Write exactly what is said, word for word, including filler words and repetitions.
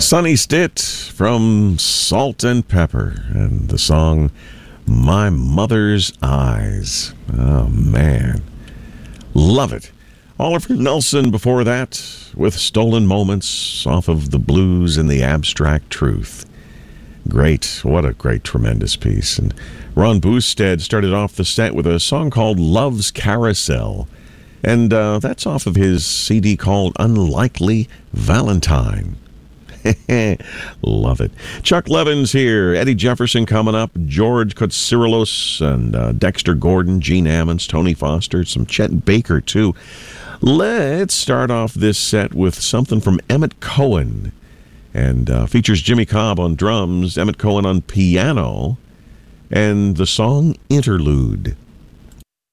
Sonny Stitt from Salt and Pepper and the song My Mother's Eyes. Oh, man. Love it. Oliver Nelson before that with Stolen Moments off of The Blues and the Abstract Truth. Great. What a great, tremendous piece. And Ron Boosted started off the set with a song called Love's Carousel. And uh, that's off of his C D called Unlikely Valentine. Love it. Chuck Levin's here. Eddie Jefferson coming up. George Kotsiroulos and uh, Dexter Gordon, Gene Ammons, Tony Foster, some Chet Baker, too. Let's start off this set with something from Emmett Cohen. And uh, features Jimmy Cobb on drums, Emmett Cohen on piano, and the song Interlude.